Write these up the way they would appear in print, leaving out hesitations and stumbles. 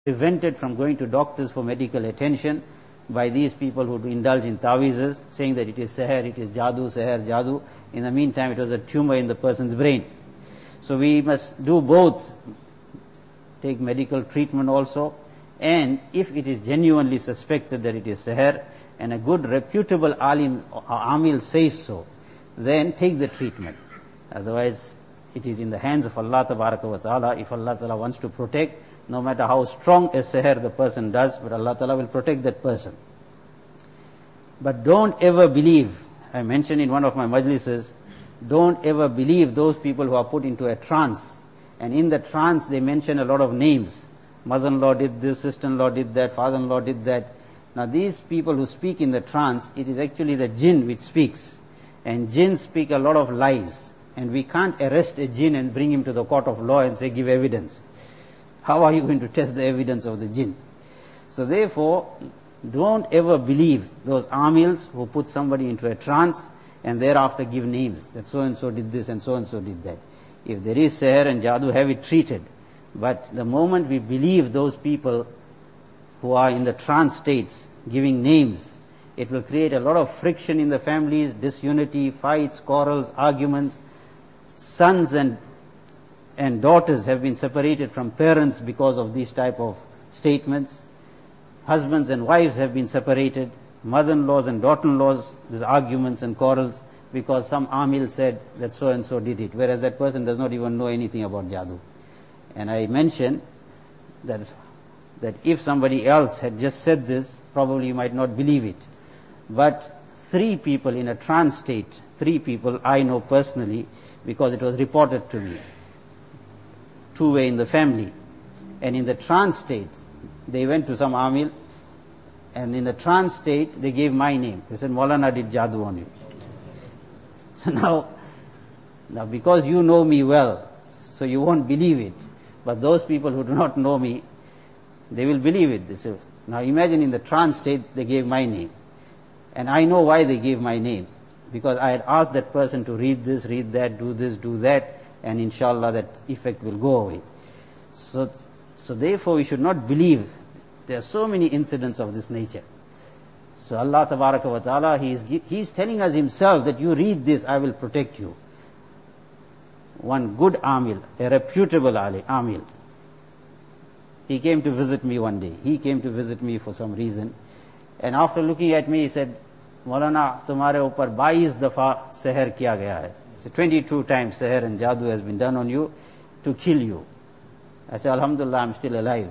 prevented from going to doctors for medical attention by these people who indulge in ta'weezes, saying that it is seher, it is jadoo, seher, jadoo. In the meantime, it was a tumor in the person's brain. So we must do both, take medical treatment also, and if it is genuinely suspected that it is seher, and a good reputable alim or amil says so, then take the treatment. Otherwise, it is in the hands of Allah Tabaraka wa Ta'ala. If Allah Ta'ala wants to protect, no matter how strong a seher the person does, but Allah Ta'ala will protect that person. But don't ever believe, I mentioned in one of my majlises, don't ever believe those people who are put into a trance, and in the trance they mention a lot of names. Mother-in-law did this, sister-in-law did that, father-in-law did that. Now these people who speak in the trance, it is actually the jinn which speaks. And jinn speak a lot of lies. And we can't arrest a jinn and bring him to the court of law and say, give evidence. How are you going to test the evidence of the jinn? So therefore, don't ever believe those amils who put somebody into a trance and thereafter give names, that so-and-so did this and so-and-so did that. If there is seher and jadoo, have it treated. But the moment we believe those people who are in the trance states giving names, it will create a lot of friction in the families, disunity, fights, quarrels, arguments. Sons and daughters have been separated from parents because of these type of statements. Husbands and wives have been separated. Mother-in-laws and daughter-in-laws, these arguments and quarrels because some amil said that so-and-so did it, whereas that person does not even know anything about jadoo. And I mentioned that if somebody else had just said this, probably you might not believe it. But 3 people in a trance state, 3 people I know personally, because it was reported to me. 2 were in the family. And in the trance state, they went to some amil, and in the trance state, they gave my name. They said, Maulana did jadoo on you. So now because you know me well, so you won't believe it. But those people who do not know me, they will believe it. They say, now imagine in the trance state, they gave my name. And I know why they gave my name. Because I had asked that person to read this, read that, do this, do that, and inshallah that effect will go away. So therefore we should not believe. There are so many incidents of this nature. So Allah Tabaraka wa Ta'ala, He is telling us Himself that you read this, I will protect you. One good amil, a reputable amil, he came to visit me one day. He came to visit me for some reason. And after looking at me, he said, Maulana, tumhare upar 22 dafa seher kiya gaya hai. So 22 times seher and jadoo has been done on you to kill you. I said, Alhamdulillah, I'm still alive.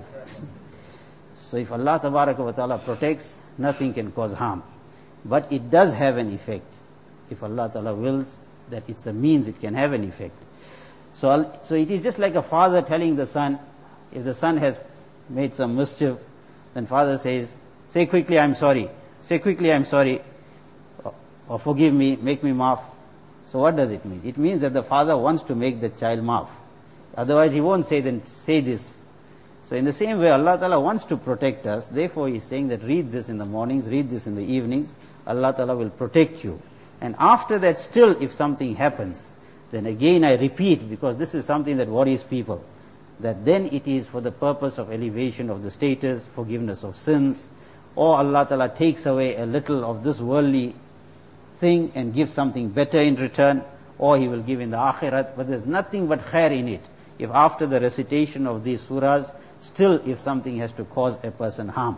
So if Allah Tabaraka wa Ta'ala protects, nothing can cause harm. But it does have an effect. If Allah Ta'ala wills that it's a means, it can have an effect. So it is just like a father telling the son, if the son has made some mischief, then father says, say quickly, I'm sorry. Say quickly, I'm sorry. Or forgive me, make me maaf. So what does it mean? It means that the father wants to make the child maaf. Otherwise he won't say this. So in the same way, Allah Ta'ala wants to protect us. Therefore He is saying that read this in the mornings, read this in the evenings. Allah Ta'ala will protect you. And after that still, if something happens, then again I repeat, because this is something that worries people, that then it is for the purpose of elevation of the status, forgiveness of sins, or Allah Ta'ala takes away a little of this worldly thing and gives something better in return, or He will give in the akhirat, but there's nothing but khair in it. If after the recitation of these surahs, still if something has to cause a person harm.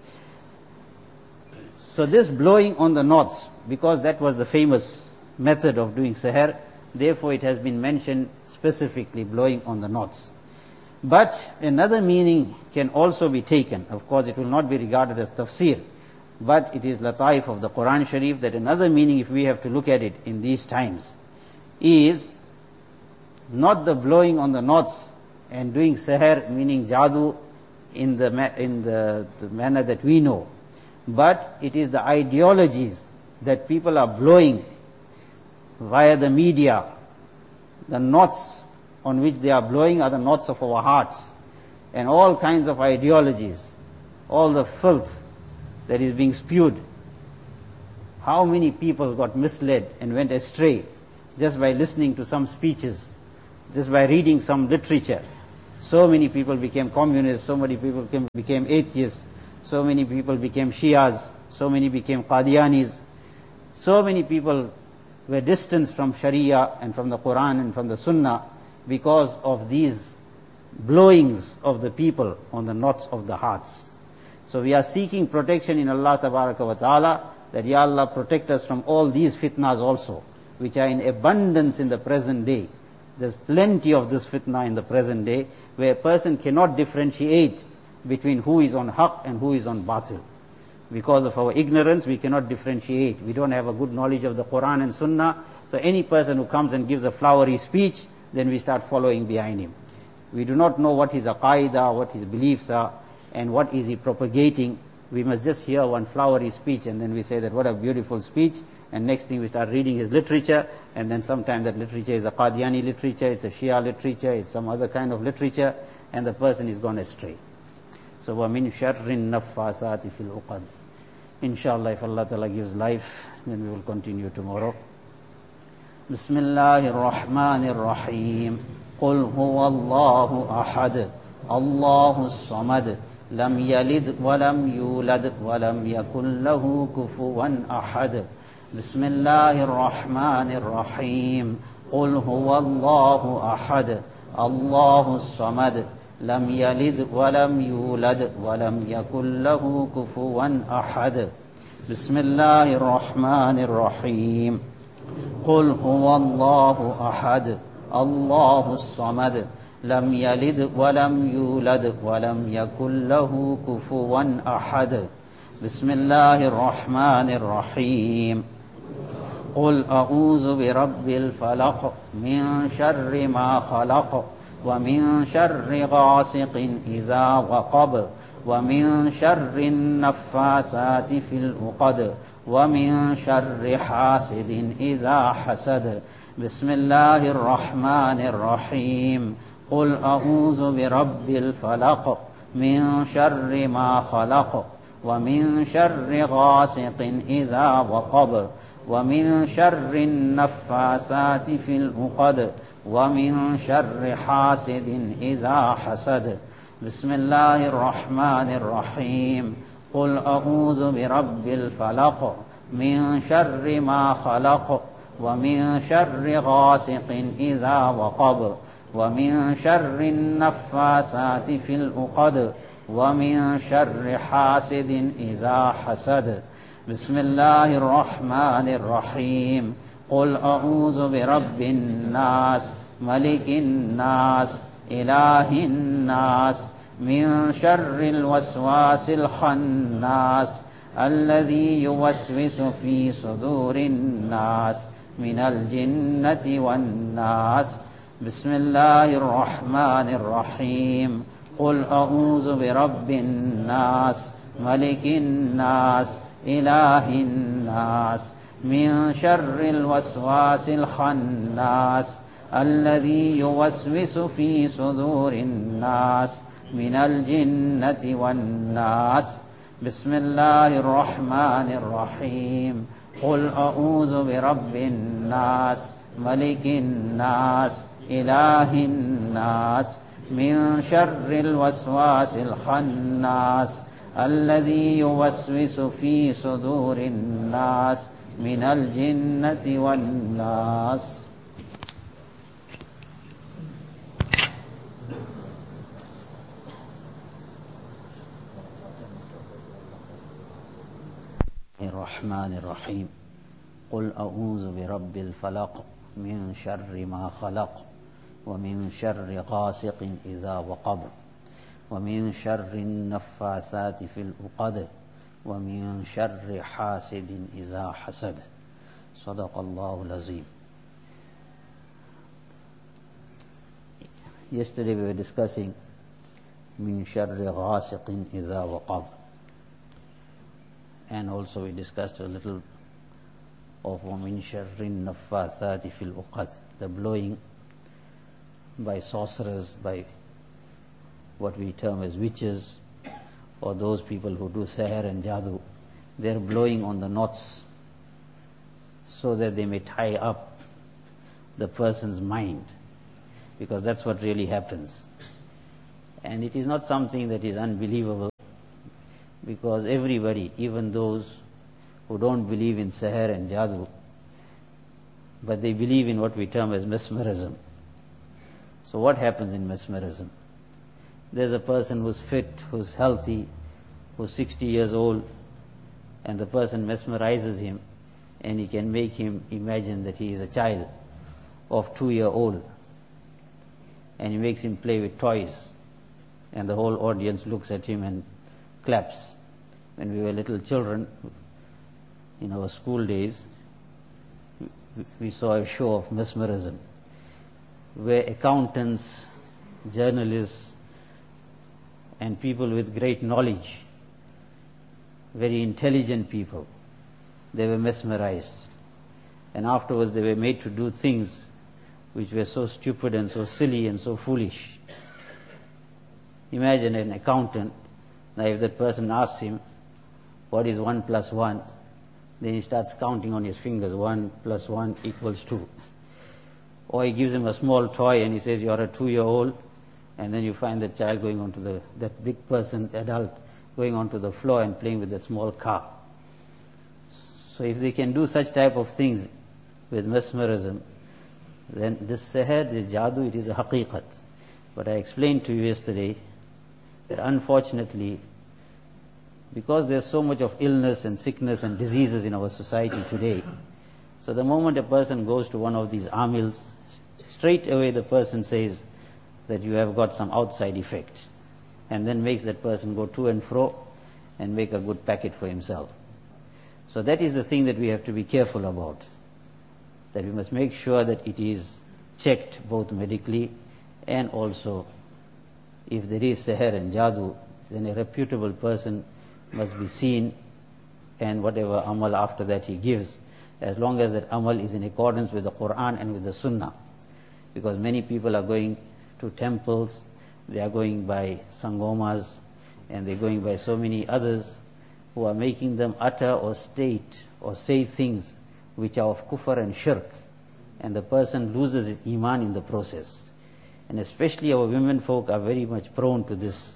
So this blowing on the knots, because that was the famous method of doing seher, therefore it has been mentioned specifically, blowing on the knots. But another meaning can also be taken. Of course it will not be regarded as tafsir, but it is lataif of the Quran Sharif, that another meaning, if we have to look at it in these times, is not the blowing on the knots and doing seher, meaning jadoo in the manner that we know, but it is the ideologies that people are blowing via the media. The knots on which they are blowing are the knots of our hearts, and all kinds of ideologies, all the filth that is being spewed. How many people got misled and went astray just by listening to some speeches, just by reading some literature. So many people became communists, so many people became atheists, so many people became Shias, so many became Qadianis. So many people were distanced from Sharia and from the Quran and from the Sunnah because of these blowings of the people on the knots of the hearts. So we are seeking protection in Allah Tabaraka wa Ta'ala, that Ya Allah protect us from all these fitnas also, which are in abundance in the present day. There's plenty of this fitna in the present day, where a person cannot differentiate between who is on haqq and who is on batil. Because of our ignorance, we cannot differentiate. We don't have a good knowledge of the Quran and Sunnah. So any person who comes and gives a flowery speech, then we start following behind him. We do not know what his aqaidah, what his beliefs are, and what is he propagating. We must just hear one flowery speech and then we say that what a beautiful speech, and next thing we start reading his literature, and then sometimes that literature is a Qadiani literature, it's a Shia literature, it's some other kind of literature, and the person is gone astray. So وَمِن شَرِّ النَّفَّاثَاتِ فِي الْعُقَدِ. Inshallah, if Allah Ta'ala gives life, then we will continue tomorrow. Bismillahir Rahmanir Rahim. قُلْ هُوَ اللَّهُ أَحَدٌ اللَّهُ الصَّمَدُ لَمْ يَلِدْ وَلَمْ يُولَدْ وَلَمْ يَكُنْ لَهُ كُفُوًا أَحَدٌ. بسم الله الرحمن الرحيم. قل هو الله أحد الله الصمد لم يلد ولم يولد ولم يكن له كفوا أحد. بسم الله الرحمن الرحيم. قل هو الله أحد الله الصمد لم يلد ولم يولد ولم يكن له كفوا أحد. بسم الله الرحمن الرحيم. قل أعوذ برب الفلق من شر ما خلق ومن شر غاسق إذا وقب ومن شر النفاثات في العقد ومن شر حاسد إذا حسد. بسم الله الرحمن الرحيم. قل أعوذ برب الفلق من شر ما خلق ومن شر غاسق إذا وقب ومن شر النفاثات في العقد ومن شر حاسد إذا حسد. بسم الله الرحمن الرحيم. قل أعوذ برب الفلق من شر ما خلق ومن شر غاسق إذا وقب ومن شر النفاثات في العقد ومن شر حاسد إذا حسد. بسم الله الرحمن الرحيم. قل أعوذ برب الناس ملك الناس إله الناس من شر الوسواس الخناس الذي يوسوس في صدور الناس من الجنة والناس. بسم الله الرحمن الرحيم. قل أعوذ برب الناس ملك الناس إله الناس من شر الوسواس الخناس الذي يوسوس في صدور الناس من الجنة والناس. بسم الله الرحمن الرحيم. قل أعوذ برب الناس ملك الناس إله الناس من شر الوسواس الخناس الذي يوسوس في صدور الناس من الجنة والناس. الرحمن الرحيم. قل أعوذ برب الفلق من شر ما خلق ومن شر غاسق إذا وقب ومن شر النفاثات في العقد ومن شر حاسد إذا حسد. صدق الله العظيم. Yesterday we were discussing min sharri ghasiqin idha waqab, and also we discussed a little of min sharri naffathati fil uqad, the blowing by sorcerers, by what we term as witches, or those people who do seher and jadoo. They're blowing on the knots so that they may tie up the person's mind, because that's what really happens. And it is not something that is unbelievable, because everybody, even those who don't believe in seher and jadoo, but they believe in what we term as mesmerism. So what happens in mesmerism? There's a person who's fit, who's healthy, who's 60 years old, and the person mesmerizes him, and he can make him imagine that he is a child of 2-year-old, and he makes him play with toys, and the whole audience looks at him and claps. When we were little children, in our school days, we saw a show of mesmerism, where accountants, journalists, and people with great knowledge, very intelligent people, they were mesmerized. And afterwards they were made to do things which were so stupid and so silly and so foolish. Imagine an accountant, now if that person asks him, what is 1 plus 1? Then he starts counting on his fingers, 1 plus 1 equals 2. Or he gives him a small toy and he says, you are a 2-year-old, and then you find that child going on to that big person, adult, going onto the floor and playing with that small car. So if they can do such type of things with mesmerism, then this seher, this jadoo, it is a haqiqat. But I explained to you yesterday that unfortunately, because there's so much of illness and sickness and diseases in our society today, so the moment a person goes to one of these amils, straight away the person says that you have got some outside effect, and then makes that person go to and fro and make a good packet for himself. So that is the thing that we have to be careful about, that we must make sure that it is checked both medically, and also if there is seher and jadoo, then a reputable person must be seen, and whatever amal after that he gives, as long as that amal is in accordance with the Quran and with the Sunnah. Because many people are going to temples, they are going by sangomas, and they are going by so many others who are making them utter or state or say things which are of kufr and shirk, and the person loses his iman in the process. And especially our women folk are very much prone to this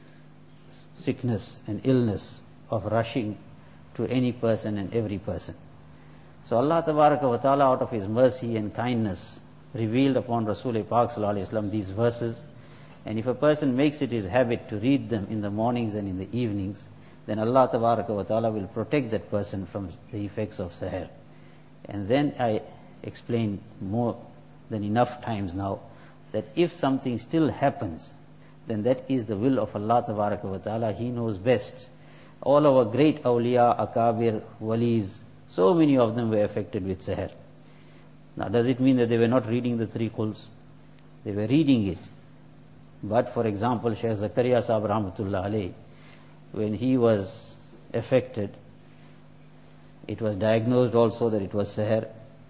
sickness and illness of rushing to any person and every person. So Allah Tabaraka wa Ta'ala, out of His mercy and kindness, revealed upon Rasul Pak Sallallahu Alaihi Wasallam these verses, and if a person makes it his habit to read them in the mornings and in the evenings, then Allah Tabaraka wa Ta'ala will protect that person from the effects of seher. And then I explained more than enough times now that if something still happens, then that is the will of Allah Tabaraka wa Ta'ala. He knows best. All our great awliya, akabir, walis, so many of them were affected with seher. Now does it mean that they were not reading the 3 quls? They were reading it. But for example, Shaykh Zakaria Sahib Rahmatullah Alayhi, when he was affected, it was diagnosed also that it was seher.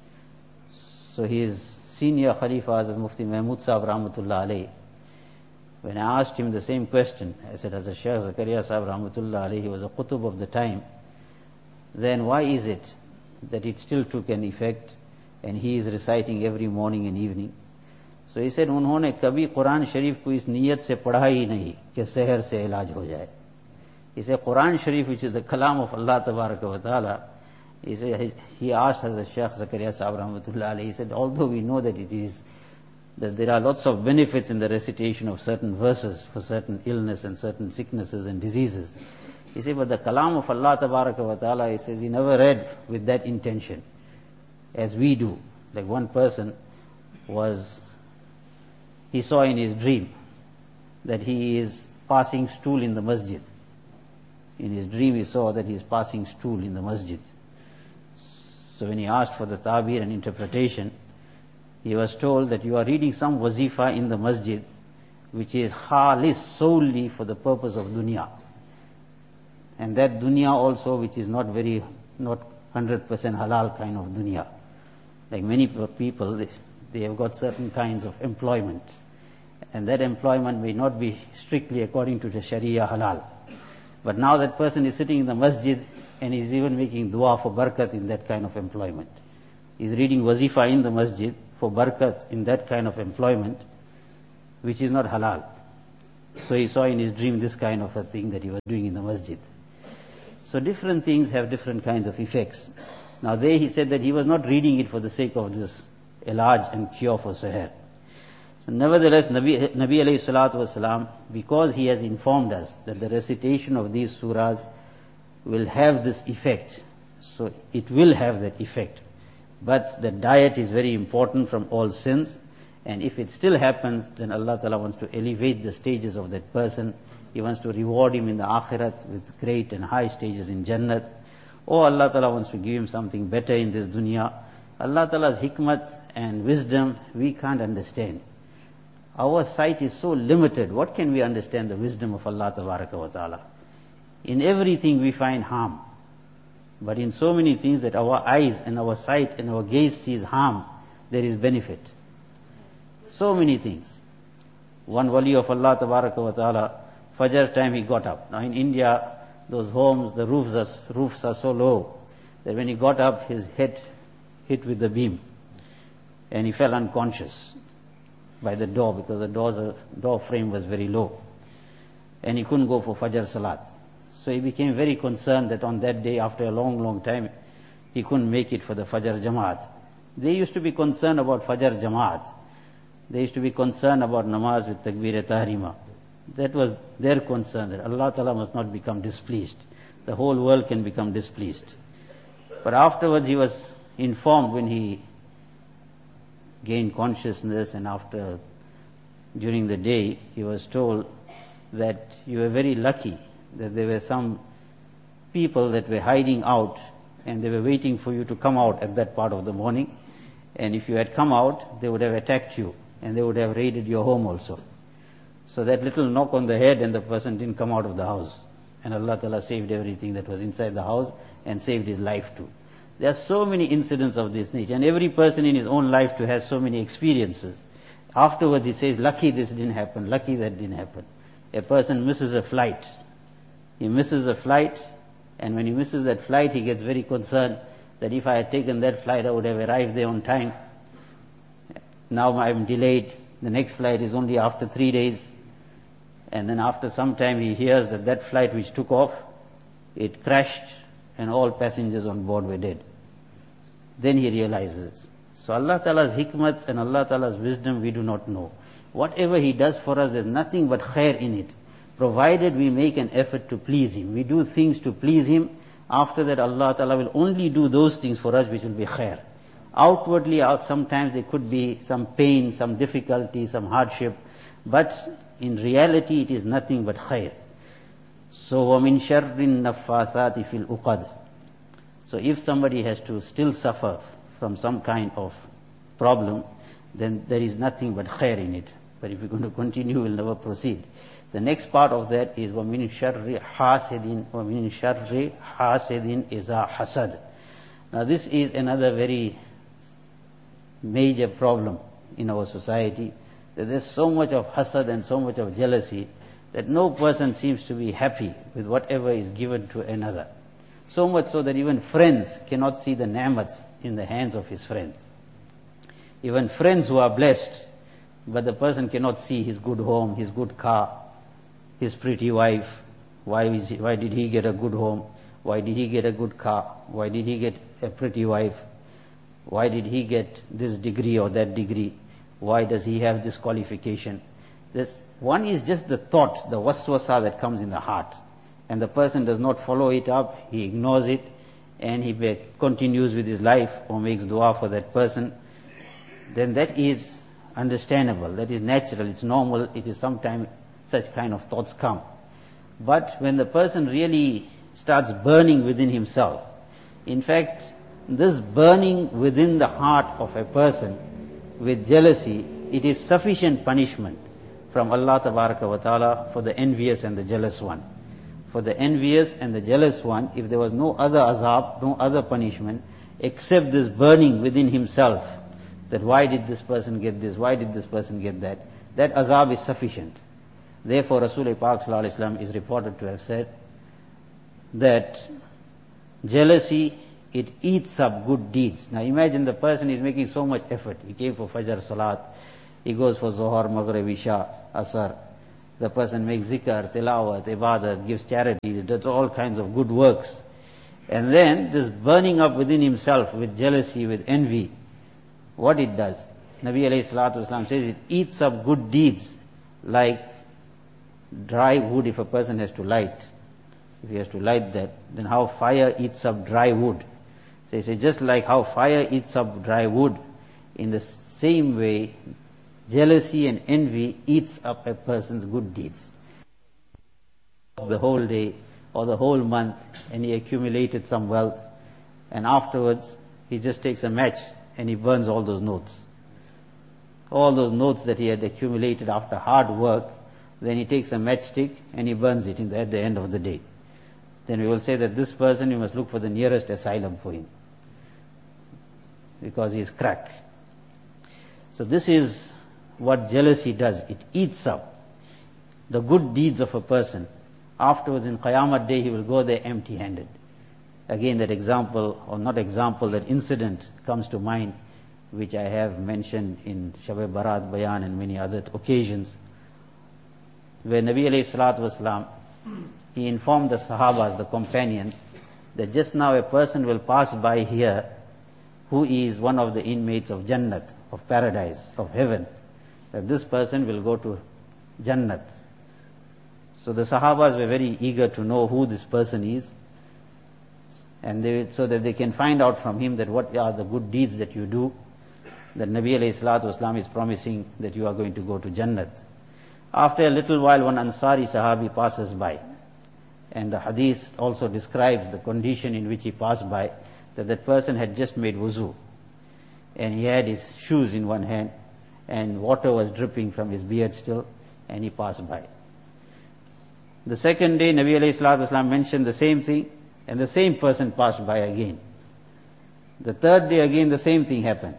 So his senior Khalifa Hazrat Mufti Mahmud Sahib Rahmatullah Alayhi, when I asked him the same question, I said, as a Shaykh Zakaria Sahib Rahmatullah Alayhi, he was a qutub of the time, then why is it that it still took an effect and he is reciting every morning and evening? So he said, उन्होंने कभी कुरान शरीफ को इस नीयत से पढ़ा ही नहीं कि सहर से इलाज हो जाए. He said, Quran Sharif, which is the kalam of Allah Tabaraka wa Ta'ala, he said, he asked Hazrat Shaykh Zakaria Sahib Rahmatullah Alayhi, he said, although we know that that there are lots of benefits in the recitation of certain verses for certain illness and certain sicknesses and diseases, he said, but the kalam of Allah Tabaraka wa Ta'ala, he says, he never read with that intention as we do. Like one person he saw in his dream that he is passing stool in the masjid. In his dream he saw that he is passing stool in the masjid. So when he asked for the ta'bir and interpretation, he was told that you are reading some wazifa in the masjid which is khalis, solely for the purpose of dunya. And that dunya also which is not 100% halal kind of dunya. Like many people, they have got certain kinds of employment, and that employment may not be strictly according to the Sharia halal. But now that person is sitting in the masjid and is even making dua for barakat in that kind of employment. He's reading wazifa in the masjid for barakat in that kind of employment, which is not halal. So he saw in his dream this kind of a thing that he was doing in the masjid. So different things have different kinds of effects. Now there he said that he was not reading it for the sake of this ilaj and cure for seher. So nevertheless, Nabi alayhi salatu wasalam, because he has informed us that the recitation of these surahs will have this effect, so it will have that effect. But the diet is very important from all sins, and if it still happens, then Allah Ta'ala wants to elevate the stages of that person. He wants to reward him in the akhirat with great and high stages in Jannat. Or Allah Ta'ala wants to give him something better in this dunya. Allah Ta'ala's hikmat and wisdom we can't understand. Our sight is so limited. What can we understand the wisdom of Allah Ta'ala? In everything we find harm. But in so many things that our eyes and our sight and our gaze sees harm, there is benefit. So many things. One wali of Allah Ta'ala, Fajr time he got up. Now in India, those homes, the roofs are so low that when he got up, his head hit with the beam. And he fell unconscious by the door because the door frame was very low. And he couldn't go for Fajr Salat. So he became very concerned that on that day, after a long time, he couldn't make it for the Fajr Jamaat. They used to be concerned about Fajr Jamaat. They used to be concerned about namaz with Takbir-e-Tahrima. That was their concern, that Allah Ta'ala must not become displeased. The whole world can become displeased. But afterwards he was informed when he gained consciousness, and during the day, he was told that you were very lucky that there were some people that were hiding out and they were waiting for you to come out at that part of the morning. And if you had come out, they would have attacked you and they would have raided your home also. So that little knock on the head and the person didn't come out of the house. And Allah Ta'ala saved everything that was inside the house and saved his life too. There are so many incidents of this nature, and every person in his own life too has so many experiences. Afterwards he says, lucky this didn't happen, lucky that didn't happen. A person misses a flight. He misses a flight, and when he misses that flight, he gets very concerned that if I had taken that flight, I would have arrived there on time. Now I'm delayed. The next flight is only after 3 days. And then after some time he hears that that flight which took off, it crashed and all passengers on board were dead. Then he realizes. So Allah Ta'ala's hikmat and Allah Ta'ala's wisdom we do not know. Whatever He does for us, there's nothing but khair in it. Provided we make an effort to please Him. We do things to please Him. After that Allah Ta'ala will only do those things for us which will be khair. Outwardly, sometimes there could be some pain, some difficulty, some hardship. But in reality it is nothing but khair. So وَمِن شَرِّ النَّفَّاثَاتِ فِي الْأُقَدِ. So if somebody has to still suffer from some kind of problem, then there is nothing but khair in it. But if we're going to continue, we'll never proceed. The next part of that is وَمِن شَرِّ حَاسِدٍ وَمِن شَرِّ حَاسِدٍ إِذَا حَسَدٍ. Now this is another very major problem in our society, that there's so much of hasad and so much of jealousy that no person seems to be happy with whatever is given to another. So much so that even friends cannot see the ni'mats in the hands of his friends. Even friends who are blessed, but the person cannot see his good home, his good car, his pretty wife. Why did he get a good home? Why did he get a good car? Why did he get a pretty wife? Why did he get this degree or that degree? Why does he have this qualification? One is just the thought, the waswasa that comes in the heart. And the person does not follow it up, he ignores it, and he continues with his life or makes dua for that person. Then that is understandable, that is natural, it's normal, it is sometimes such kind of thoughts come. But when the person really starts burning within himself, in fact, this burning within the heart of a person with jealousy, it is sufficient punishment from Allah Tabaraka wa Ta'ala for the envious and the jealous one. For the envious and the jealous one, if there was no other azab, no other punishment, except this burning within himself, that why did this person get this, why did this person get that, that azab is sufficient. Therefore Rasul Pak Sallallahu Alaihi Wasallam is reported to have said that jealousy, it eats up good deeds. Now imagine the person is making so much effort. He came for Fajr Salat, he goes for Zohar, Maghrib, Isha, Asar, The person makes zikr, tilawat, ibadat, gives charities, does all kinds of good works. And then this burning up within himself with jealousy, with envy, what it does? Nabi alayhi salatu wasalam says it eats up good deeds like dry wood if a person has to light. If he has to light that, then how fire eats up dry wood. So he says just like how fire eats up dry wood, in the same way, jealousy and envy eats up a person's good deeds. The whole day or the whole month, and he accumulated some wealth, and afterwards he just takes a match and he burns all those notes. All those notes that he had accumulated after hard work, then he takes a matchstick and he burns it at the end of the day. Then we will say that this person, you must look for the nearest asylum for him, because he is cracked. So this is what jealousy does. It eats up the good deeds of a person. Afterwards, in Qiyamah Day, he will go there empty-handed. Again, that example, or not example, that incident comes to mind, which I have mentioned in Shab-e Barat Bayan and many other occasions, where Nabi alayhi salatu wasalam, he informed the Sahabas, the companions, that just now a person will pass by here who is one of the inmates of Jannat, of paradise, of heaven, that this person will go to Jannat. So the Sahabas were very eager to know who this person is, and so that they can find out from him that what are the good deeds that you do, that Nabi alayhi salatu wasalam is promising that you are going to go to Jannat. After a little while, one Ansari Sahabi passes by, and the hadith also describes the condition in which he passed by, that person had just made wuzu, and he had his shoes in one hand, and water was dripping from his beard still, and he passed by. The second day, Nabi alayhi salatu wasalam mentioned the same thing, and the same person passed by again. The third day again the same thing happened.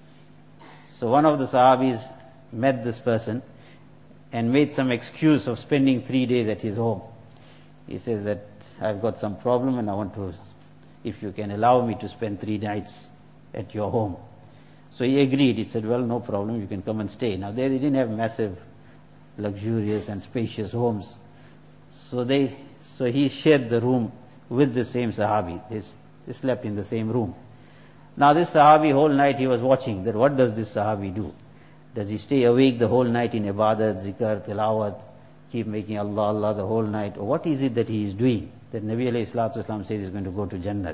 So one of the Sahabis met this person and made some excuse of spending 3 days at his home. He says that I've got some problem and I want to, if you can allow me to spend 3 nights at your home. So he agreed. He said, well, no problem, you can come and stay. Now they didn't have massive, luxurious and spacious homes. So he shared the room with the same Sahabi. They slept in the same room. Now this Sahabi, whole night he was watching that what does this Sahabi do? Does he stay awake the whole night in ibadat, zikr, tilawat, keep making Allah, Allah the whole night? Or what is it that he is doing that Nabi alayhi salatu wasalam says he's going to go to Jannat?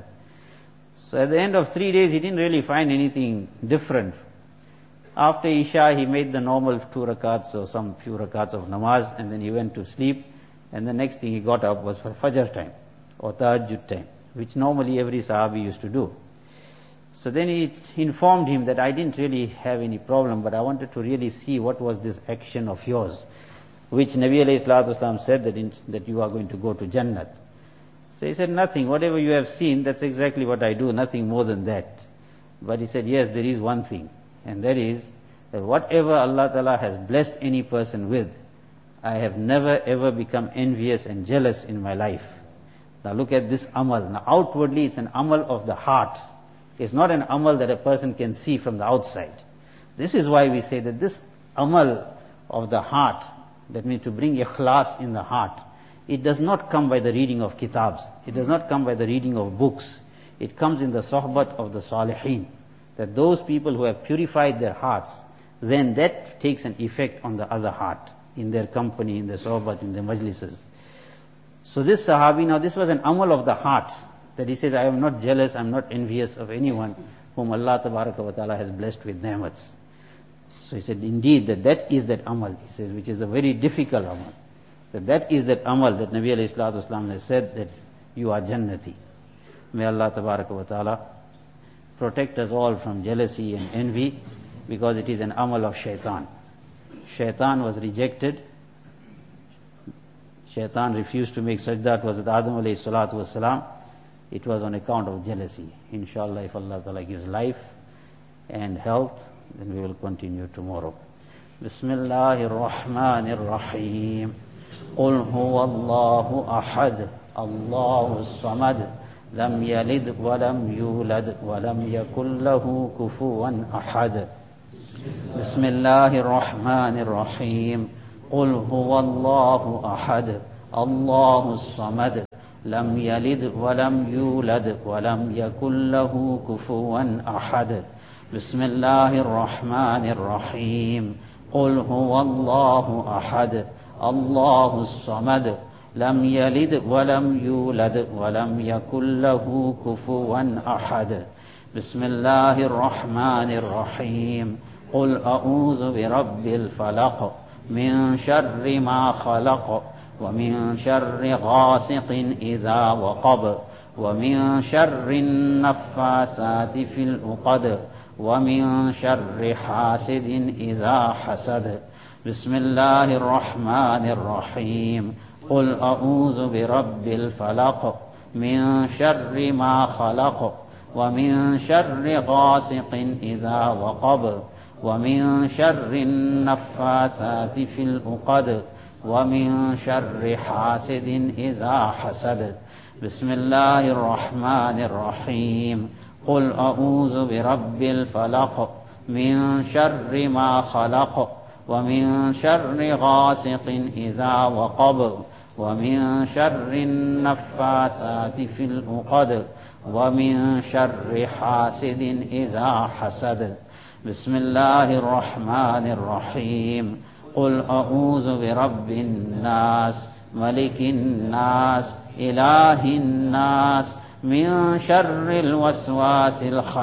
So at the end of 3 days he didn't really find anything different. After Isha he made the normal 2 rakats or some few rakats of namaz, and then he went to sleep, and the next thing he got up was for Fajr time or Tahajjud time, which normally every Sahabi used to do. So then he informed him that I didn't really have any problem, but I wanted to really see what was this action of yours, which Nabi alayhi salatu wasalam said that you are going to go to Jannat. So he said, nothing, whatever you have seen, that's exactly what I do, nothing more than that. But he said, yes, there is one thing, and that is that whatever Allah Ta'ala has blessed any person with, I have never ever become envious and jealous in my life. Now look at this amal. Now outwardly it's an amal of the heart. It's not an amal that a person can see from the outside. This is why we say that this amal of the heart, that means to bring ikhlas in the heart, it does not come by the reading of kitabs. It does not come by the reading of books. It comes in the sohbat of the salihin. That those people who have purified their hearts, then that takes an effect on the other heart, in their company, in their sohbat, in their majlises. So this Sahabi, now this was an amal of the heart, that he says, I am not jealous, I am not envious of anyone whom Allah Tabaraka wa Ta'ala has blessed with ni'mats. So he said, indeed, that is that amal, he says, which is a very difficult amal. That is that amal that Nabi alayhi salatu wasalam has said that you are Jannati. May Allah Tabaraka wa Ta'ala protect us all from jealousy and envy, because it is an amal of shaitan. Shaitan was rejected. Shaitan refused to make sajda to Hazrat Adam alayhi salatu wasalam. It was on account of jealousy. Inshallah, if Allah Ta'ala gives life and health, then we will continue tomorrow. Bismillahir Rahmanir Rahim. Qul huwa Allahu ahad, Allahu samad, lam yalid wa lam yulad wa lam yakul lahu kufuwan ahad. Bismillahir Rahmanir Rahim. قل هو الله أحد الله الصمد لم يلد ولم يولد ولم يكن له كفوا أحد بسم الله الرحمن الرحيم قل هو الله أحد الله الصمد لم يلد ولم يولد ولم يكن له كفوا أحد بسم الله الرحمن الرحيم قل أعوذ برب الفلق من شر ما خلق ومن شر غاسق إذا وقب ومن شر النفاثات في العقد ومن شر حاسد إذا حسد بسم الله الرحمن الرحيم قل أعوذ برب الفلق من شر ما خلق ومن شر غاسق إذا وقب ومن شر النفاثات في العقد ومن شر حاسد إذا حسد بسم الله الرحمن الرحيم قل أعوذ برب الفلق من شر ما خلق ومن شر غاسق إذا وقب ومن شر النفاثات في العقد ومن شر حاسد إذا حسد بسم الله الرحمن الرحيم قل أعوذ برب الناس ملك الناس إله الناس من شر الوسواس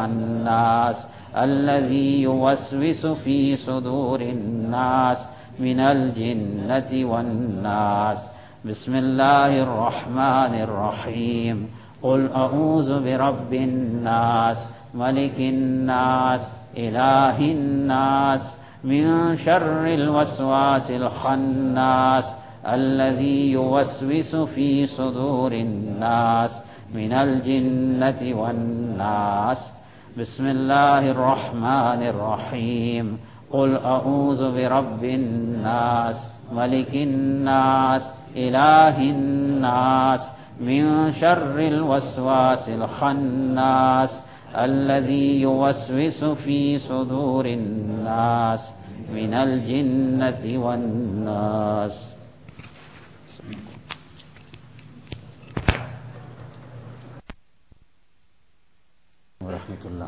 الخناس الذي يوسوس في صدور الناس من الجنة والناس بسم الله الرحمن الرحيم قل أعوذ برب الناس ملك الناس إله الناس من شر الوسواس الخناس الذي يوسوس في صدور الناس من الجنة والناس بسم الله الرحمن الرحيم قل أعوذ برب الناس ملك الناس إله الناس من شر الوسواس الخناس الذي يوسوس في صدور الناس من الجنة والناس ورحمة الله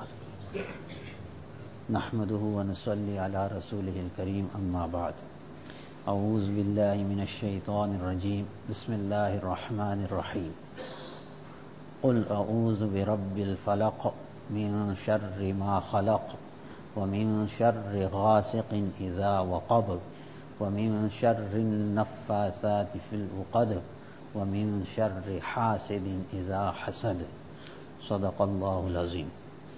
نحمده ونصلي على رسوله الكريم أما بعد أعوذ بالله من الشيطان الرجيم بسم الله الرحمن الرحيم قل أعوذ برب الفلق من شر ما خلق ومن شر غاسق إذا وقب ومن شر النفاثات في العقد ومن شر حاسد إذا حسد صدق الله العظيم.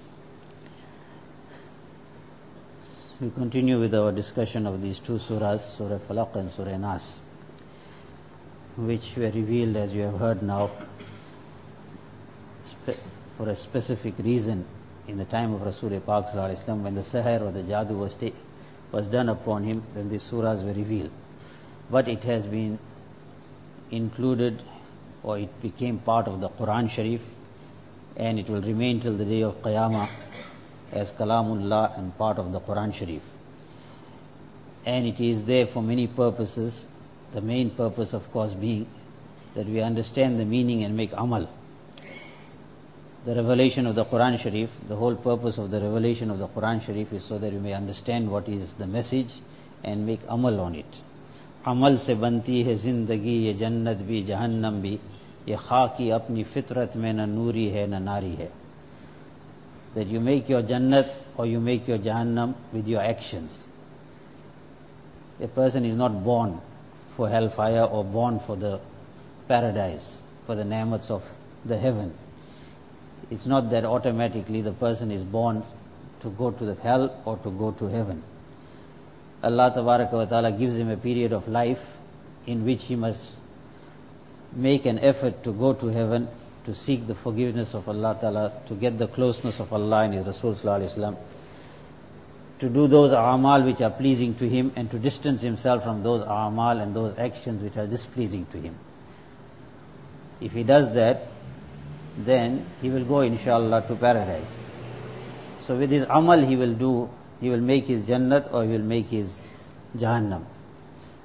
We continue with our discussion of these two surahs, Surah Falaq and Surah Nas, which were revealed, as you have heard now, for a specific reason in the time of Rasul Pak Sallallahu Alaihi Wasallam, when the Sahar or the Jadoo was done upon him, then these surahs were revealed. But it has been included, or it became part of the Quran Sharif, and it will remain till the day of Qiyamah as Kalamullah and part of the Quran Sharif. And it is there for many purposes, the main purpose of course being that we understand the meaning and make amal. The revelation of the Quran Sharif, the whole purpose of the revelation of the Quran Sharif is so that we may understand what is the message and make amal on it. Amal se banti hai zindagi, ye jannat bhi, jahannam bhi, ye khaki apni fitrat mein na noori hai na nari hai. That you make your jannat or you make your jahannam with your actions. A person is not born for hellfire or born for the paradise, for the ni'mats of the heaven. It's not that automatically the person is born to go to the hell or to go to heaven. Allah Tabaraka wa Ta'ala gives him a period of life in which he must make an effort to go to heaven, to seek the forgiveness of Allah Ta'ala, to get the closeness of Allah and His Rasul Sallallahu Alaihi Wasallam, to do those a'mal which are pleasing to him and to distance himself from those a'mal and those actions which are displeasing to him. If he does that, then he will go inshallah to paradise. So with his amal he will make his jannat or he will make his jahannam.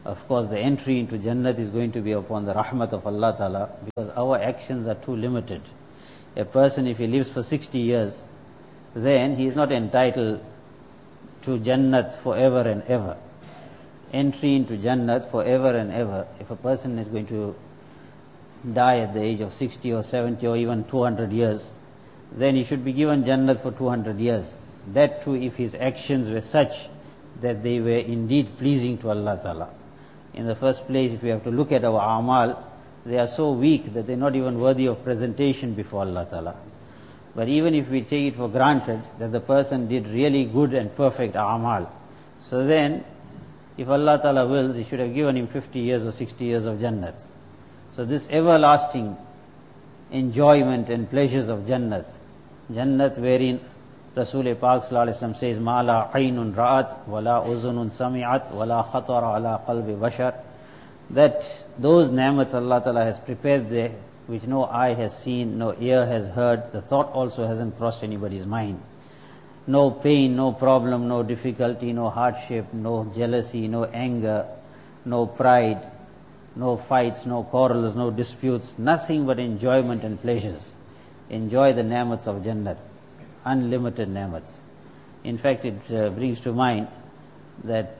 Of course, the entry into Jannat is going to be upon the rahmat of Allah Ta'ala, because our actions are too limited. A person, if he lives for 60 years, then he is not entitled to Jannat forever and ever. Entry into Jannat forever and ever. If a person is going to die at the age of 60 or 70 or even 200 years, then he should be given Jannat for 200 years. That too if his actions were such that they were indeed pleasing to Allah Ta'ala. In the first place, if we have to look at our amal, they are so weak that they are not even worthy of presentation before Allah Ta'ala. But even if we take it for granted that the person did really good and perfect amal, so then if Allah Ta'ala wills, He should have given him 50 years or 60 years of Jannat. So this everlasting enjoyment and pleasures of Jannat, Jannat wherein Rasul Pak Sallallahu Alaihi Wasallam says, "Ma la aynun ra'at, wa la uzunun sami'at, wa la khatara ala qalbi bashar," that those ni'mats Allah Ta'ala has prepared there, which no eye has seen, no ear has heard, the thought also hasn't crossed anybody's mind. No pain, no problem, no difficulty, no hardship, no jealousy, no anger, no pride, no fights, no quarrels, no disputes, nothing but enjoyment and pleasures. Enjoy the ni'mats of Jannat, unlimited ni'mats. In fact, it brings to mind that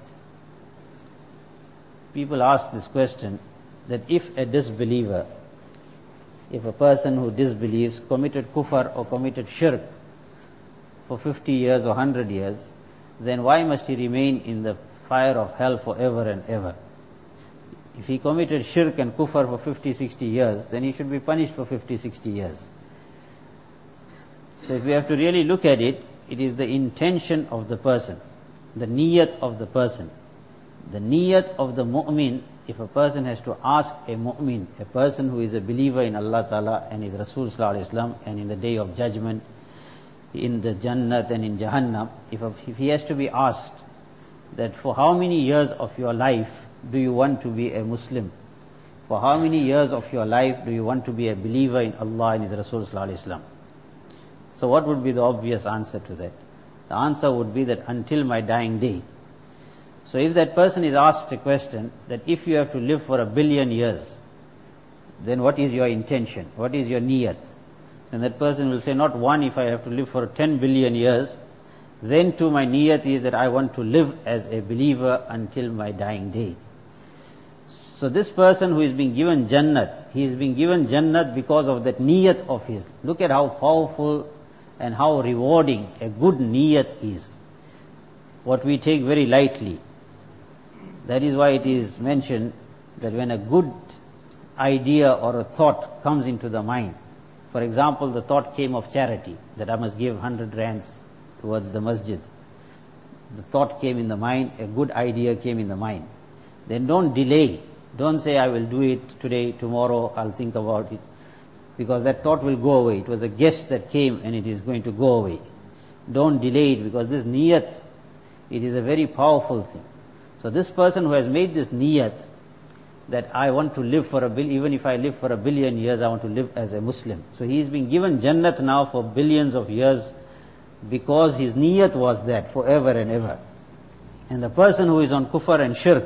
people ask this question, that if a disbeliever, if a person who disbelieves committed kufr or committed shirk for 50 years or 100 years, then why must he remain in the fire of hell forever and ever? If he committed shirk and kufr for 50, 60 years, then he should be punished for 50, 60 years. So if we have to really look at it, it is the intention of the person, the niyat of the person. The niyat of the mu'min, if a person has to ask a mu'min, a person who is a believer in Allah Ta'ala and His Rasul Sallallahu Alaihi Wasallam and in the day of judgment, in the Jannat and in Jahannam, if he has to be asked that for how many years of your life do you want to be a Muslim? For how many years of your life do you want to be a believer in Allah and His Rasul Sallallahu Alaihi Wasallam? So what would be the obvious answer to that? The answer would be that until my dying day. So if that person is asked a question that if you have to live for 1 billion years, then what is your intention? What is your niyat? And that person will say, not one, if I have to live for 10 billion years, then too my niyat is that I want to live as a believer until my dying day. So this person who is being given Jannat, he is being given Jannat because of that niyat of his. Look at how powerful and how rewarding a good niyat is. What we take very lightly. That is why it is mentioned that when a good idea or a thought comes into the mind, for example, the thought came of charity, that I must give 100 rands towards the masjid. The thought came in the mind, a good idea came in the mind. Then don't delay. Don't say, I will do it today, tomorrow, I'll think about it. Because that thought will go away. It was a guest that came and it is going to go away. Don't delay it, because this niyat, it is a very powerful thing. So this person who has made this niyat, that I want to live for even if I live for 1 billion years, I want to live as a Muslim. So he is being given Jannat now for billions of years, because his niyat was that forever and ever. And the person who is on kufr and shirk,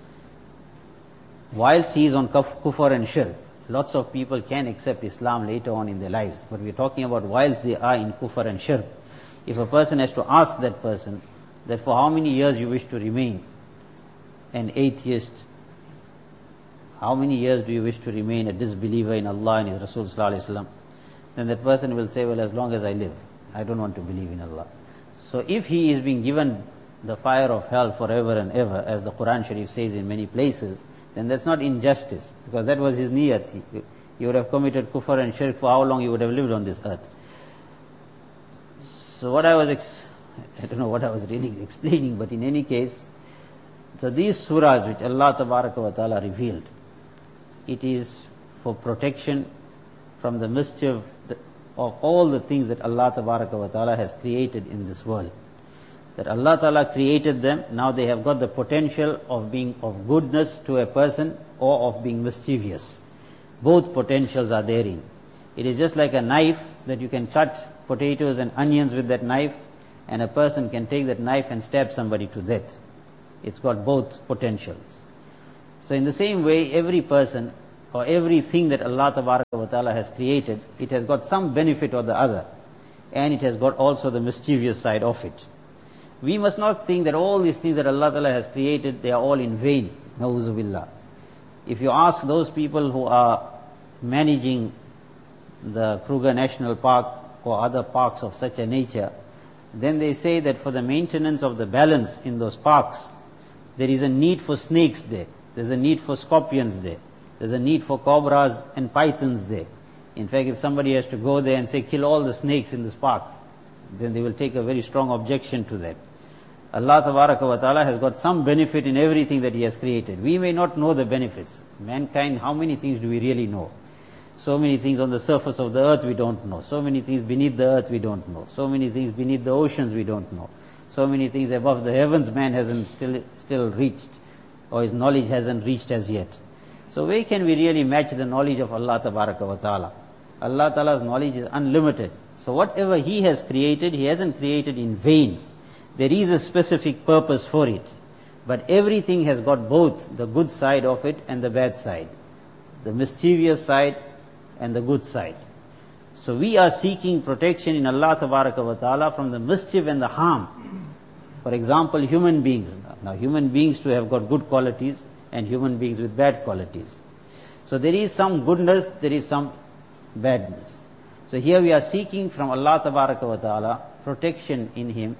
whilst he is on kufr and shirk, lots of people can accept Islam later on in their lives. But we are talking about whilst they are in kufr and shirk. If a person has to ask that person that for how many years you wish to remain an atheist, how many years do you wish to remain a disbeliever in Allah and His Rasul Sallallahu Alaihi Wasallam, then that person will say, well, as long as I live, I don't want to believe in Allah. So if he is being given the fire of hell forever and ever, as the Quran Sharif says in many places, then that's not injustice, because that was his niyat. He would have committed kufr and shirk for how long he would have lived on this earth. So what I don't know what I was really explaining, but in any case, so these surahs which Allah Tabaraka wa Ta'ala revealed, it is for protection from the mischief of all the things that Allah Tabaraka wa Ta'ala has created in this world. That Allah Ta'ala created them, now they have got the potential of being of goodness to a person or of being mischievous. Both potentials are therein. It is just like a knife that you can cut potatoes and onions with that knife, and a person can take that knife and stab somebody to death. It's got both potentials. So in the same way, every person or everything that Allah Tabaraka wa Ta'ala has created, it has got some benefit or the other. And it has got also the mischievous side of it. We must not think that all these things that Allah Ta'ala has created, they are all in vain. Na'uzu billah. If you ask those people who are managing the Kruger National Park or other parks of such a nature, then they say that for the maintenance of the balance in those parks, there is a need for snakes there. There's a need for scorpions there. There's a need for cobras and pythons there. In fact, if somebody has to go there and say, kill all the snakes in this park, then they will take a very strong objection to that. Allah Tabaraka wa Ta'ala has got some benefit in everything that He has created. We may not know the benefits. Mankind, how many things do we really know? So many things on the surface of the earth we don't know. So many things beneath the earth we don't know. So many things beneath the oceans we don't know. So many things above the heavens man hasn't still reached, or his knowledge hasn't reached as yet. So where can we really match the knowledge of Allah Tabaraka wa Ta'ala? Allah Ta'ala's knowledge is unlimited. So whatever He has created, He hasn't created in vain. There is a specific purpose for it. But everything has got both the good side of it and the bad side. The mischievous side and the good side. So we are seeking protection in Allah Tabaraka wa Ta'ala from the mischief and the harm. For example, human beings. Now human beings too have got good qualities and human beings with bad qualities. So there is some goodness, there is some badness. So here we are seeking from Allah Tabaraka wa Ta'ala protection in Him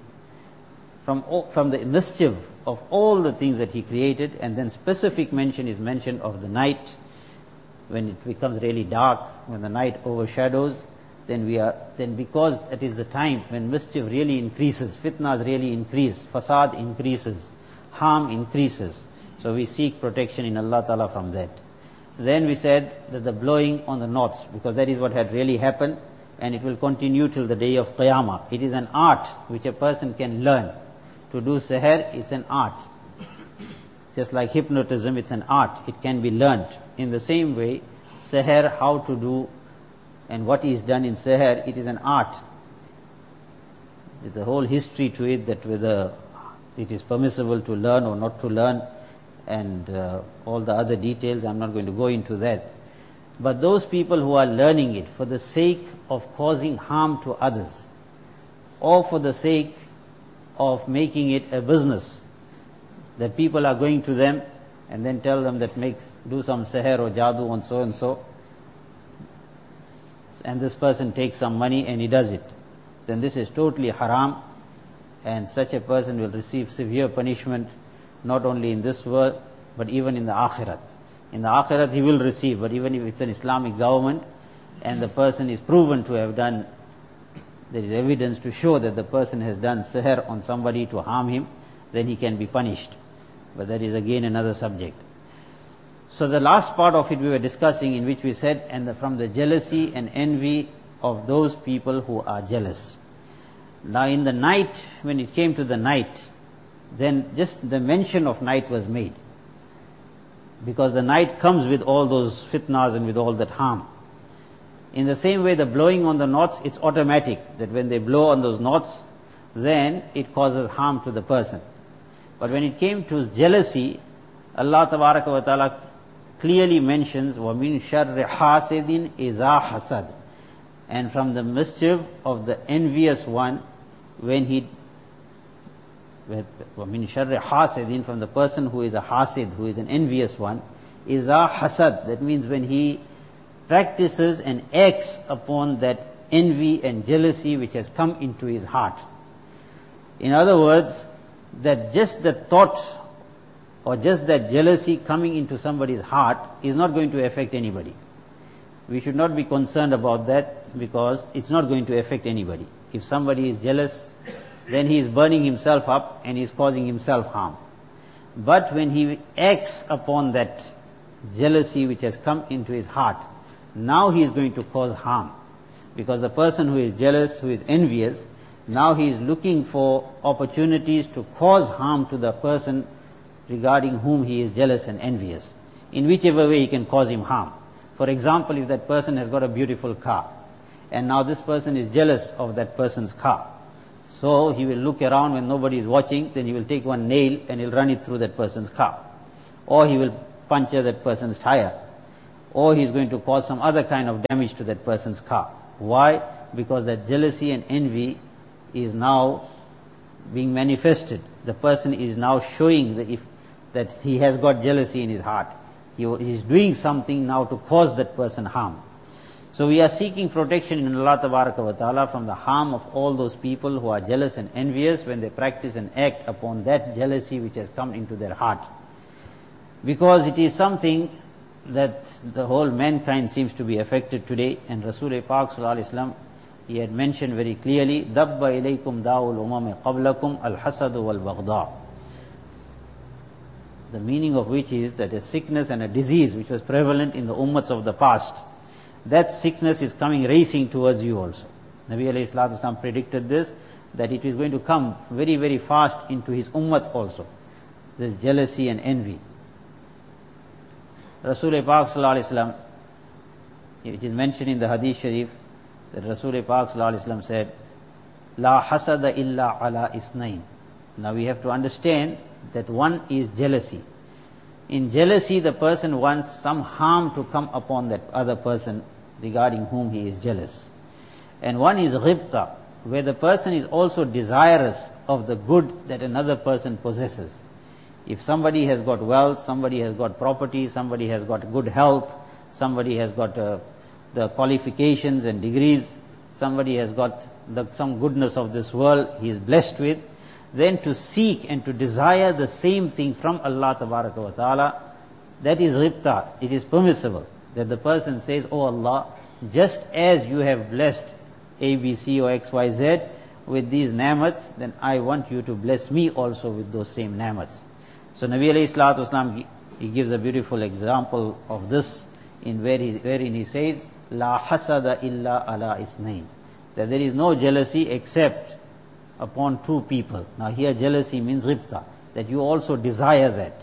from the mischief of all the things that He created, and then specific mention is mentioned of the night, when it becomes really dark, when the night overshadows, then because it is the time when mischief really increases, fitnas really increase, fasad increases, harm increases. So we seek protection in Allah Ta'ala from that. Then we said that the blowing on the knots, because that is what had really happened, and it will continue till the day of Qiyamah. It is an art which a person can learn. To do seher, it's an art. Just like hypnotism, it's an art. It can be learnt. In the same way, seher, how to do and what is done in seher, it is an art. There's a whole history to it, that whether it is permissible to learn or not to learn, and all the other details. I'm not going to go into that. But those people who are learning it for the sake of causing harm to others, or for the sake of making it a business, that people are going to them and then tell them that do some seher or jadoo on so and so, and this person takes some money and he does it, then this is totally haram, and such a person will receive severe punishment, not only in this world but even in the akhirat. In the akhirat he will receive, but even if it's an Islamic government and the person is proven to have done, there is evidence to show that the person has done seher on somebody to harm him, then he can be punished. But that is again another subject. So the last part of it we were discussing, in which we said, from the jealousy and envy of those people who are jealous. Now in the night, when it came to the night, then just the mention of night was made. Because the night comes with all those fitnas and with all that harm. In the same way, the blowing on the knots, it's automatic, that when they blow on those knots, then it causes harm to the person. But when it came to jealousy, Allah Tabaraka wa Ta'ala clearly mentions, وَمِن شَرِّ حَاسِدٍ إِذَا حَسَدٍ, and from the mischief of the envious one, وَمِن شَرِّ حَاسِدٍ, from the person who is a hasid, who is an envious one, إِذَا حَسَدٍ, that means when he practices and acts upon that envy and jealousy which has come into his heart. In other words, that just the thought or just that jealousy coming into somebody's heart is not going to affect anybody. We should not be concerned about that, because it's not going to affect anybody. If somebody is jealous, then he is burning himself up and he is causing himself harm. But when he acts upon that jealousy which has come into his heart, now he is going to cause harm. Because the person who is jealous, who is envious, now he is looking for opportunities to cause harm to the person regarding whom he is jealous and envious. In whichever way he can cause him harm. For example, if that person has got a beautiful car, and now this person is jealous of that person's car, so he will look around when nobody is watching, then he will take one nail and he'll run it through that person's car. Or he will puncture that person's tire, or he's going to cause some other kind of damage to that person's car. Why? Because that jealousy and envy is now being manifested. The person is now showing that he has got jealousy in his heart. He is doing something now to cause that person harm. So we are seeking protection in Allah Tabaraka wa Ta'ala from the harm of all those people who are jealous and envious when they practice and act upon that jealousy which has come into their heart. Because it is something that the whole mankind seems to be affected today, and Rasul Pak Sallallahu Alaihi Wasallam, he had mentioned very clearly, Dabba ilaykum da'ul umam qablakum al-hasadu wal-baghda. The meaning of which is that a sickness and a disease which was prevalent in the ummats of the past, that sickness is coming racing towards you also. Nabi alayhi salatu wasallam predicted this, that it is going to come very, very fast into his ummat also. This jealousy and envy. Rasul Pak Sallallahu Alaihi Wasallam, it is mentioned in the Hadith Sharif, that Rasul Pak Sallallahu Alaihi Wasallam said, La hasada illa ala isnain. Now we have to understand that one is jealousy. In jealousy, the person wants some harm to come upon that other person regarding whom he is jealous. And one is ghibta, where the person is also desirous of the good that another person possesses. If somebody has got wealth, somebody has got property, somebody has got good health, somebody has got the qualifications and degrees, somebody has got some goodness of this world he is blessed with, then to seek and to desire the same thing from Allah Tabaraka wa Ta'ala, that is ghibta. It is permissible that the person says, Oh Allah, just as you have blessed A, B, C or X, Y, Z with these namats, then I want you to bless me also with those same namats. So Nabi alayhi salatu wasalam, he gives a beautiful example of this wherein he says, La hasada illa ala isnain. That there is no jealousy except upon two people. Now here jealousy means ghibta, that you also desire that.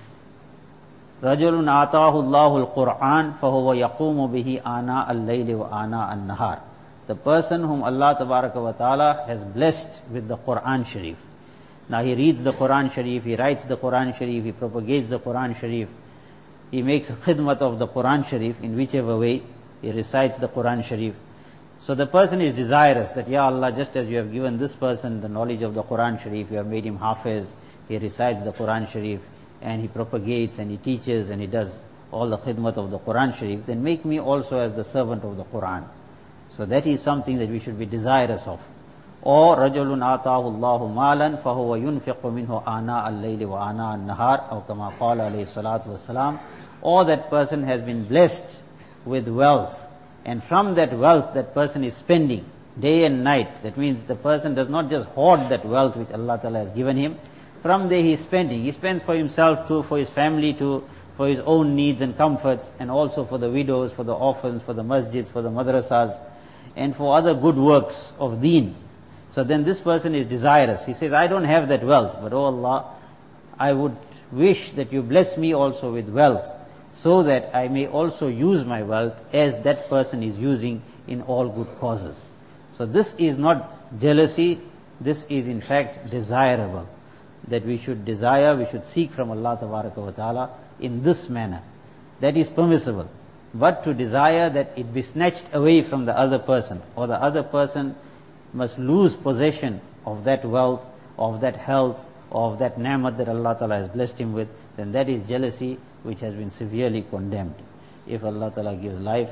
Rajulun atahu Allahu al-Qur'an fahuwa yaqumu bihi ana al-layli wa ana al-nahar. The person whom Allah Tabaraka wa Ta'ala has blessed with the Qur'an Sharif. Now he reads the Qur'an Sharif, he writes the Qur'an Sharif, he propagates the Qur'an Sharif, he makes khidmat of the Qur'an Sharif in whichever way he recites the Qur'an Sharif. So the person is desirous that, Ya Allah, just as you have given this person the knowledge of the Qur'an Sharif, you have made him hafiz, he recites the Qur'an Sharif, and he propagates and he teaches and he does all the khidmat of the Qur'an Sharif, then make me also as the servant of the Qur'an. So that is something that we should be desirous of. Or رَجُلٌ آتَاهُ اللَّهُ مَالًا فَهُوَ يُنْفِقُ مِنْهُ آنَاءَ اللَّيْلِ وَآنَاءَ النَّهَارِ أو كما قال عليه الصلاة والسلام. Or that person has been blessed with wealth, and from that wealth that person is spending day and night. That means the person does not just hoard that wealth which Allah Ta'ala has given him. From there he is spending. He spends for himself too, for his family too, for his own needs and comforts, and also for the widows, for the orphans, for the masjids, for the madrasas, and for other good works of deen. So then this person is desirous. He says, I don't have that wealth, but oh Allah, I would wish that you bless me also with wealth, so that I may also use my wealth as that person is using in all good causes. So this is not jealousy, this is in fact desirable. That we should desire, we should seek from Allah Tabaraka wa Ta'ala in this manner. That is permissible. But to desire that it be snatched away from the other person, or the other person must lose possession of that wealth, of that health, of that ni'mat that Allah Ta'ala has blessed him with, then that is jealousy which has been severely condemned. If Allah Ta'ala gives life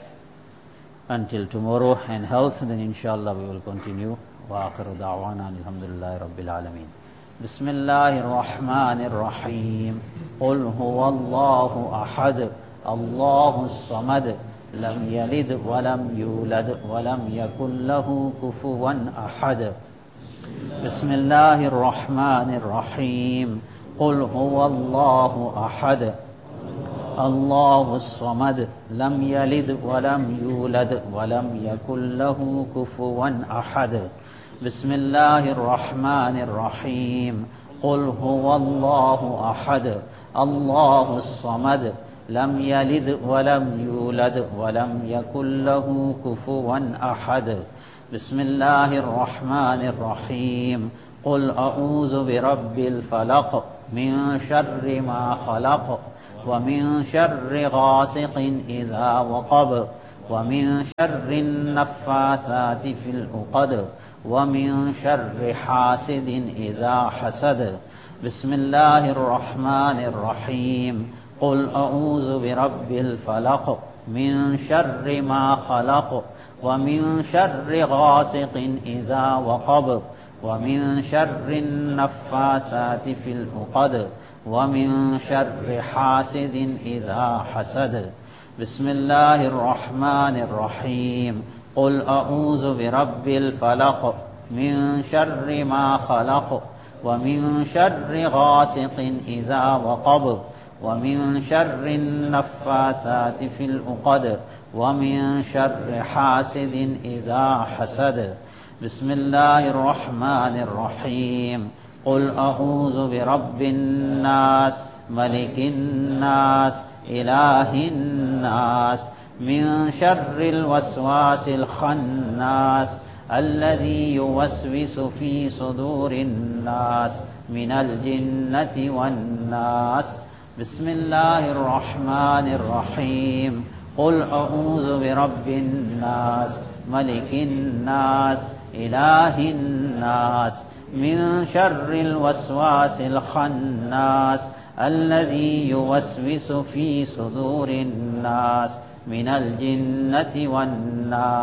until tomorrow and health, then inshallah we will continue. Wa akhiru da'wana alhamdulillahi rabbil alameen. Bismillahir Rahmanir Rahim. Qul huwallahu ahad, Allahus samad, lam yalid wa lam yulad wa lam yakul lahu kufuwan ahad. Bismillahir Rahmanir Rahim. Qul huwallahu ahad, Allahus samad, lam yalid wa lam yulad wa lam yakul lahu kufuwan ahad. Bismillahir Rahmanir Rahim. Qul huwallahu ahad, Allahus samad, lam yalid wa lam yulad wa lam yakul lahu kufuwan ahad. Bismillahir Rahmanir Rahim. Qul a'udhu bi rabbil falaq min sharri ma khalaq ومن شر غاسق إذا وقب ومن شر النفاثات في العقد ومن شر حاسد إذا حسد. بسم الله الرحمن الرحيم. قل أعوذ برب الفلق من شر ما خلق ومن شر غاسق إذا وقب ومن شر النفاثات في العقد ومن شر حاسد إذا حسد. بسم الله الرحمن الرحيم. قل أعوذ برب الفلق من شر ما خلق ومن شر غاسق إذا وقب ومن شر النفاثات في العقد ومن شر حاسد إذا حسد. بسم الله الرحمن الرحيم. قل أعوذ برب الناس ملك الناس إله الناس من شر الوسواس الخناس الذي يوسوس في صدور الناس من الجنة والناس. بسم الله الرحمن الرحيم. قل أعوذ برب الناس ملك الناس إله الناس من شر الوسواس الخناس الذي يوسوس في صدور الناس من الجنة والناس.